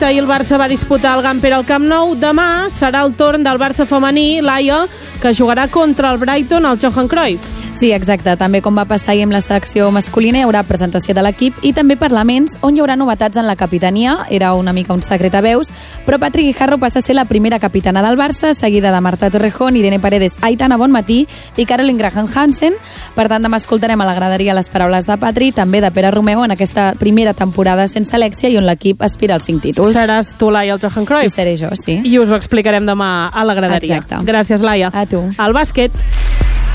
directe. Ahir el Barça va disputar el Gamper al Camp Nou. Demà serà el torn del Barça femení, Laia, que jugarà contra el Brighton al Johan Cruyff. Sí, exacte. També com va passar ahir amb la selecció masculina, hi haurà presentació de l'equip i també parlaments on hi haurà novetats en la capitania. Era una mica un secret a veus, però Patrick Guijarro passa a ser la primera capitana del Barça, seguida de Marta Torrejón, Irene Paredes, Aitana Bonmatí i Caroline Graham Hansen. Per tant, demà escoltarem a la graderia les paraules de Patri, també de Pere Romeo en aquesta primera temporada sense Alexia i on l'equip aspira als 5 títols. Seràs tu, Laia, el Johan Cruyff? I seré jo, sí. I us ho explicarem demà a la graderia. Exacte. Gràcies, Laia. A tu. Al bàsquet.